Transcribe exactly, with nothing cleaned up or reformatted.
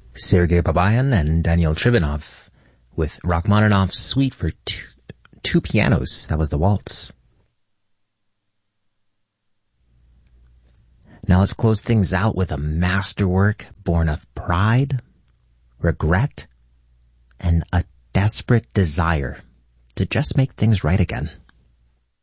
Sergei Babayan and Daniel Trivanov with Rachmaninoff's Suite for two, two pianos. That was the waltz. Now let's close things out with a masterwork born of pride, regret, and a desperate desire to just make things right again.